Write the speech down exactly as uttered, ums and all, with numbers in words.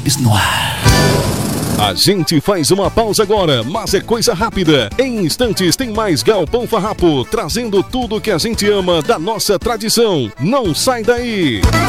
Equipes no ar. A gente faz uma pausa agora, mas é coisa rápida. Em instantes tem mais Galpão Farrapo, trazendo tudo que a gente ama da nossa tradição. Não sai daí!